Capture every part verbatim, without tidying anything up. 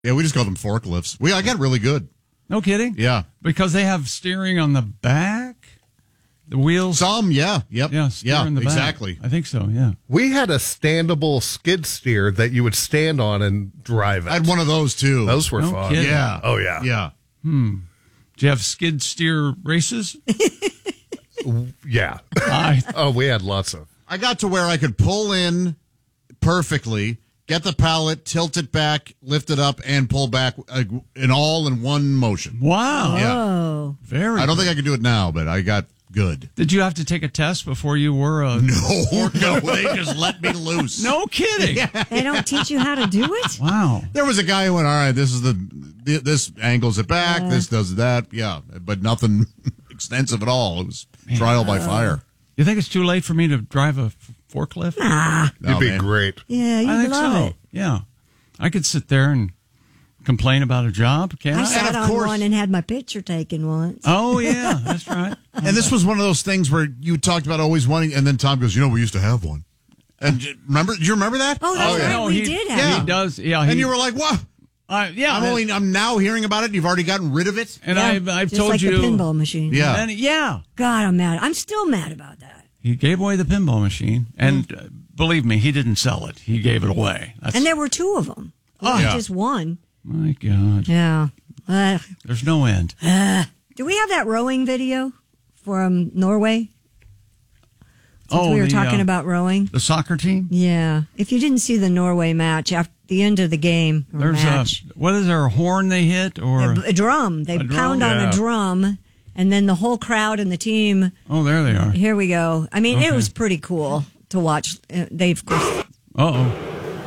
Yeah, we just call them forklifts. We I got really good. No kidding? Yeah. Because they have steering on the back? The wheels? Some, yeah. Yep. Yeah, steer yeah, in the back. exactly. I think so, yeah. We had a standable skid steer that you would stand on and drive it. I had one of those, too. Those were No fun. kidding. Yeah. Oh, yeah. Yeah. Hmm. Do you have skid steer races? Yeah. I, Oh, we had lots of. I got to where I could pull in perfectly, get the pallet, tilt it back, lift it up, and pull back uh, in all in one motion. wow. Yeah. Oh. Very I don't good. think I can do it now, but I got good. Did you have to take a test before you were a... No, no, they just let me loose. No kidding. They don't teach you how to do it? Wow. There was a guy who went, all right, this is the, this angles it back, Uh. this does that. Yeah, but nothing extensive at all. It was trial by fire. You think it's too late for me to drive a f- forklift? Ah. No, You'd be man. great. Yeah, you I think love so. it. Yeah. I could sit there and complain about a job, can't I? I sat of on course- one and had my picture taken once. Oh, yeah. That's right. And this was one of those things where you talked about always wanting, and then Tom goes, you know, we used to have one. And j- remember, do you remember that? Oh, that's right. no, we he- did yeah. have He it. does. Yeah. He, And you were like, what? uh, yeah. I'm only, I'm now hearing about it, and you've already gotten rid of it? and Yeah, I've, I've just told like you. the pinball machine. Yeah. And, yeah. God, I'm mad. I'm still mad about that. He gave away the pinball machine. And uh, believe me, he didn't sell it. He gave it away. That's, And there were two of them. Oh, Not yeah. just one. my God. Yeah. Uh, There's no end. do we have that rowing video from Norway? Since Oh, we were the, talking uh, about rowing. The soccer team? Yeah. If you didn't see the Norway match, after the end of the game, or There's match, a, what is there, a horn they hit? Or, a, a drum. They A drum? pound on Yeah. a drum, and then the whole crowd and the team. oh, there they are. Here we go. I mean, it Okay. was pretty cool to watch. Uh, They, of course, Uh-oh.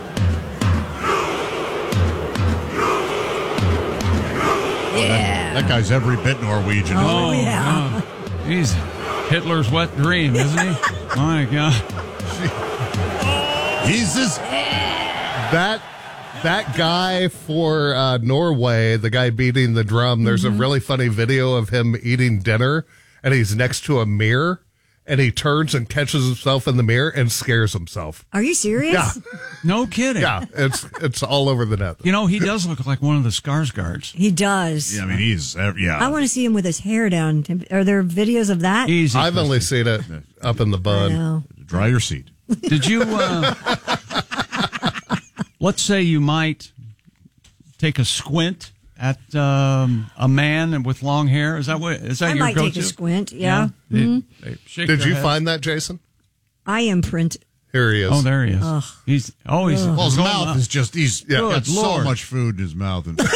yeah. That guy's every bit Norwegian. isn't Oh, he? yeah. God. He's Hitler's wet dream, isn't he? My God. He's just, That that guy for uh, Norway, the guy beating the drum, there's Mm-hmm. a really funny video of him eating dinner, and he's next to a mirror, and he turns and catches himself in the mirror and scares himself. Are you serious? Yeah, No kidding. yeah, it's it's all over the net. You know, he does look like one of the Skarsgårds. He does. yeah, I mean, he's, uh, yeah. I want to see him with his hair down. Are there videos of that? Easy. I've only seen it up in the I bun. know. Dry your seat. Did you, uh, let's say you might take a squint at um, a man with long hair. Is that what, is that I your might go-to? take a squint. Yeah. They- Mm-hmm. they shake Did their you heads. find that, Jason? I imprint. Here he is. Oh, there he is. Ugh. He's, oh, he's, Well, his going mouth up. is just, he's Yeah. got Good so Lord. much food in his mouth. And,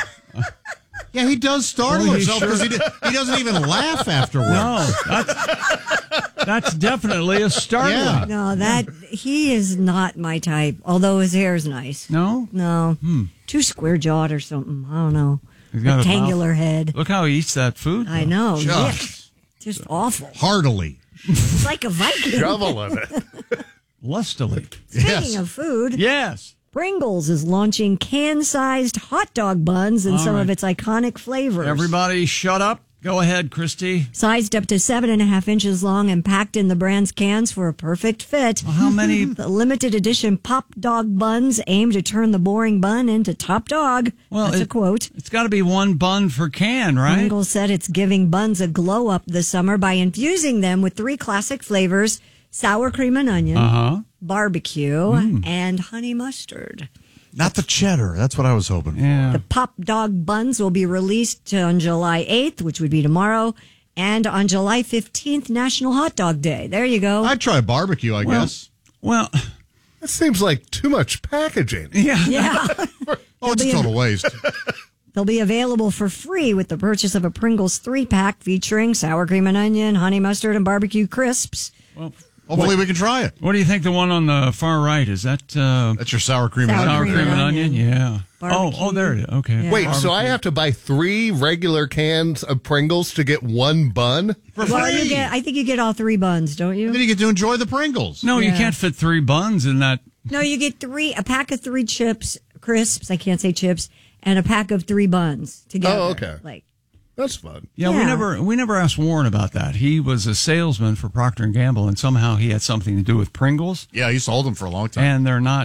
yeah, he does startle Well, he himself because sure- he, d- he doesn't even laugh afterwards. No, that's, that's definitely a startling. Yeah. No, that he is not my type. Although his hair is nice. No? No, too square jawed or something. I don't know. He's got a Rectangular head. Look how he eats that food. I though. know. Yeah. Just Just awful. heartily. It's like a Viking. Shoveling it. Lustily. Speaking Yes. of food, Yes. Pringles is launching can-sized hot dog buns in All some right. of its iconic flavors. Everybody shut up. Go ahead, Christy. Sized up to seven and a half inches long and packed in the brand's cans for a perfect fit. Well, how many? The limited edition Pop Dog buns aim to turn the boring bun into top dog. Well, That's a it- quote. It's got to be one bun for can, right? Pringles said it's giving buns a glow up this summer by infusing them with three classic flavors: sour cream and onion, Uh-huh. barbecue, and honey mustard. Not the cheddar. That's what I was hoping for. Yeah. The Pop Dog buns will be released on July eighth, which would be tomorrow, and on July fifteenth, National Hot Dog Day. There you go. I'd try barbecue, I Well, guess. Well, That seems like too much packaging. yeah. Yeah. Oh, it's a be a- total waste. They'll be available for free with the purchase of a Pringles three-pack featuring sour cream and onion, honey mustard, and barbecue crisps. Well, Hopefully we can try it. what do you think the one on the far right is? That uh, That's your sour cream and Sour onion. sour cream cream and and onion? Yeah. Oh, Barbecue. oh, there it is. Okay. Yeah. Wait, so I have to buy three regular cans of Pringles to get one bun? For Well, free. you get, I think you get all three buns, don't you? Then you get to enjoy the Pringles. No, you Yeah. can't fit three buns in that. No, you get three, a pack of three chips, crisps, I can't say chips, and a pack of three buns together. Oh, okay. Like, That's fun. Yeah, we Yeah. never we never asked Warren about that. He was a salesman for Procter and Gamble, and somehow he had something to do with Pringles, Yeah, he sold them for a long time. and they're not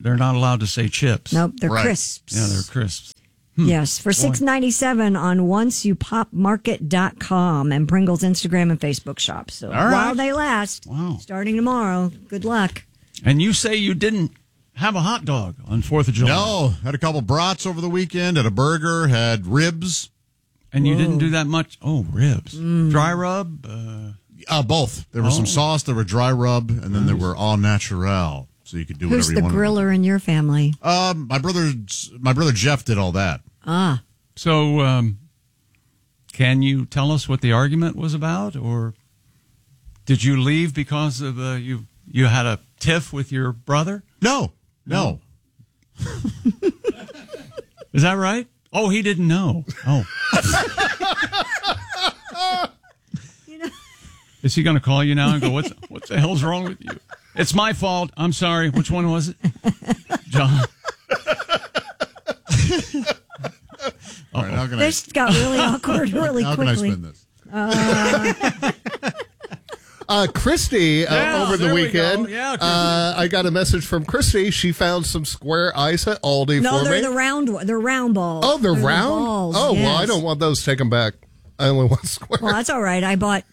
they're not allowed to say chips. Nope, they're Right. crisps. Yeah, they're crisps. Yes, for six ninety-seven on once you pop market dot com and Pringles Instagram and Facebook shop. So All right. while they last, Wow. starting tomorrow. Good luck. And you say you didn't have a hot dog on fourth of July. No, had a couple brats over the weekend, had a burger, had ribs. And you didn't do that much? Oh, ribs. Mm. Dry rub? Uh, Uh, both. There was Oh. some sauce, there were dry rub, and then there were all natural. So you could do Who's whatever the you wanted. griller in your family? Um, my brother, my brother Jeff did all that. Ah, so, um, can you tell us what the argument was about? Or did you leave because of uh, you, you had a tiff with your brother? No, no. Is that right? Oh, he didn't know. Oh. Is he going to call you now and go, what's, what the hell's wrong with you? It's my fault. I'm sorry. Which one was it? John. All right, how can I, this got really awkward really how can I quickly. spin this? Uh, Christy, uh, Yeah, over the there we weekend, go. Yeah, Christy. uh, I got a message from Christy. She found some square ice at Aldi No, for they're me. the round one. They're round balls. oh, they're, the round? balls, oh, well, I yes. don't want those taken back. I only want square. Well, that's all right. I bought.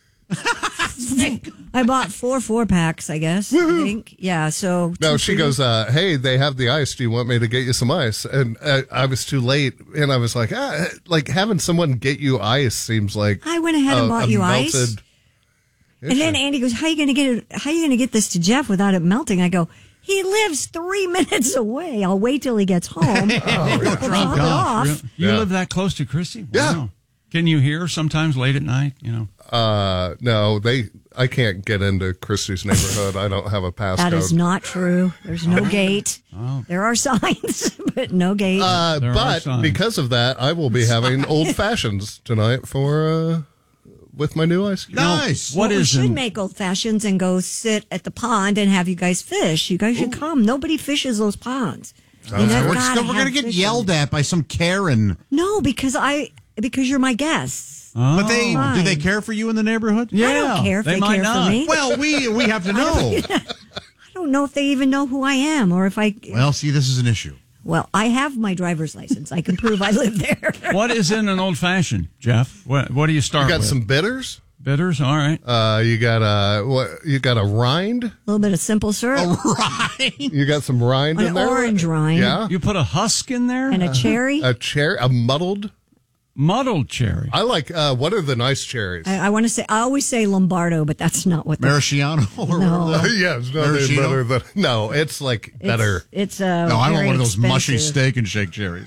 I bought four four packs. I guess. I think. Yeah. So. No, two she for goes, you. uh, hey, they have the ice. Do you want me to get you some ice? And uh, I was too late. And I was like, ah, like having someone get you ice seems like I went ahead and a- bought a you ice. melted And then Andy goes, "How you gonna get it? How you gonna get this to Jeff without it melting?" I go, "He lives three minutes away. I'll wait till he gets home. We'll drop it off." Really? You Yeah. live that close to Chrissy? Yeah. Wow. Can you hear sometimes late at night? You know. Uh, no, they. I can't get into Christy's neighborhood. I don't have a passcode. That is not true. There's no gate. There are signs, but no gate. Uh, There are but signs. because of that, I will be having old fashions tonight for uh, with my new ice cube. Nice. What Well, we is should in- make old fashions and go sit at the pond and have you guys fish. You guys should come. Nobody fishes those ponds. You know, we're gotta still, we're have going to get fishing. yelled at by some Karen. No, because I because you're my guests. But they Fine. do they care for you in the neighborhood? Yeah. I don't care if they they, might care not. for me. Well, we we have to know. I don't know if they even know who I am or if I. Well, see, this is an issue. Well, I have my driver's license. I can prove I live there. What is in an old fashioned, Jeff? What What do you start You got with? some bitters. Bitters? All right. Uh, you got a what? You got a rind. A little bit of simple syrup, Right. You got some rind an in there. orange rind, Yeah. You put a husk in there? and a cherry. A cherry, a muddled. Muddled cherry. I like. Uh, what are the nice cherries? I, I want to say I always say Lombardo, but that's not what the Maraschino or No. whatever. the- yeah, it's nothing Maraschino? better than. No, it's like it's, better. It's uh, No, I want very one of those mushy expensive. steak and shake cherries.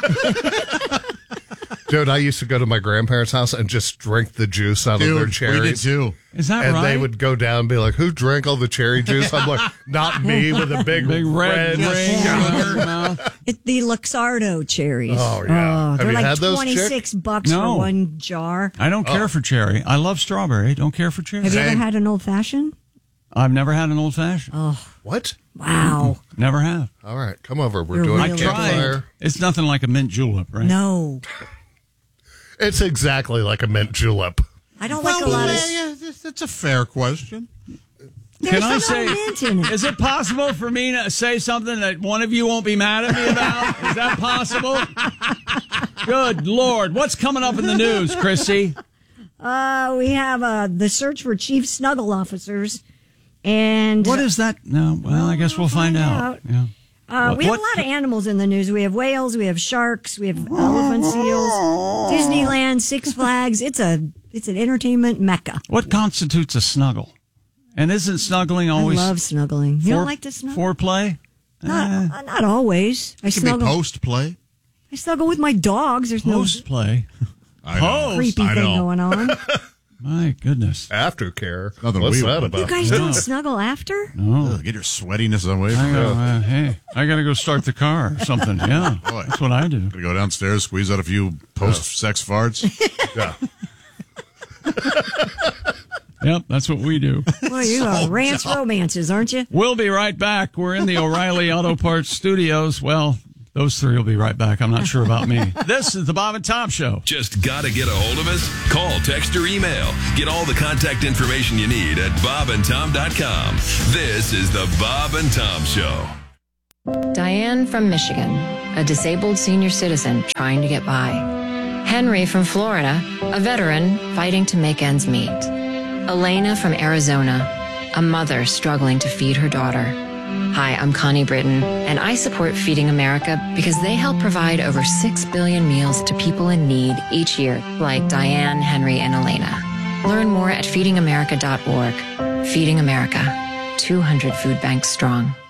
Dude, I used to go to my grandparents' house and just drink the juice out of their Dude, cherries. we did too. Is that and right? they would go down and be like, "Who drank all the cherry juice?" I'm like, "Not me," with a big, Big red, red, ring sugar. in your mouth. It's the Luxardo cherries. Oh, yeah. Have they're you like had those, twenty six bucks No. for one jar. I don't care for cherry. I love strawberry. Don't care for cherry. Have you ever Same. had an old fashioned? I've never had an old fashioned. Oh, What? wow. Never have. All right, come over. We're You're doing I a really tried. campfire. It's nothing like a mint julep, right? No, It's exactly like a mint julep. I don't like a Well, lot of. yeah, yeah, that's a fair question. There's Can I no say, mint in it. is it possible for me to say something that one of you won't be mad at me about? Is that possible? Good Lord. What's coming up in the news, Chrissy? Uh, we have uh, the search for chief snuggle officers, and What is that? No, well, I guess we'll find out. Yeah. Uh, we have What- a lot of animals in the news. We have whales, we have sharks, we have elephant seals, Disneyland, Six Flags. It's a it's an entertainment mecca. What constitutes a snuggle? And isn't snuggling always I love snuggling. You fore- don't like to snuggle? foreplay? Not, uh, not always. I It can be snuggle. post play. I snuggle with my dogs. There's no Post play. I Post. creepy I thing know. going on. My goodness. Aftercare. Nothing What's we that want. about? You guys don't snuggle after? No. Ugh, get your sweatiness away I from gotta, it. uh, hey, I got to go start the car or something. Yeah, Boy. that's what I do. Gonna go downstairs, squeeze out a few post-sex farts. Yeah. Yep, that's what we do. Well, you are ranch romances, aren't you? We'll be right back. We're in the O'Reilly Auto Parts studios. Well, those three will be right back. I'm not sure about me. This is the Bob and Tom Show. Just gotta get a hold of us? Call, text, or email. Get all the contact information you need at bob and tom dot com. This is the Bob and Tom Show. Diane from Michigan, a disabled senior citizen trying to get by. Henry from Florida, a veteran fighting to make ends meet. Elena from Arizona, a mother struggling to feed her daughter. Hi, I'm Connie Britton, and I support Feeding America because they help provide over six billion meals to people in need each year, like Diane, Henry, and Elena. Learn more at feeding america dot org. Feeding America, two hundred food banks strong.